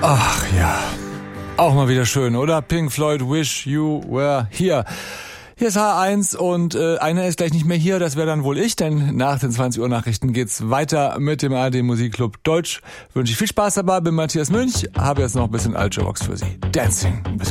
Ach ja, auch mal wieder schön, oder? Pink Floyd, Wish You Were Here. Hier ist H1 und einer ist gleich nicht mehr hier, das wäre dann wohl ich, denn nach den 20 Uhr Nachrichten geht's weiter mit dem ARD Musikclub Deutsch. Wünsche ich viel Spaß dabei, bin Matthias Münch, habe jetzt noch ein bisschen Ultravox für Sie. Dancing, ein bisschen.